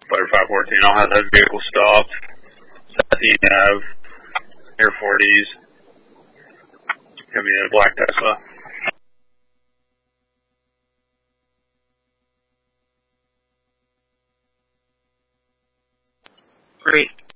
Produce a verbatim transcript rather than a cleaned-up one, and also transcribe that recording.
Spider five fourteen. I'll have that vehicle stopped. Southeast Ave, Air forties. Coming in a black Tesla. Great.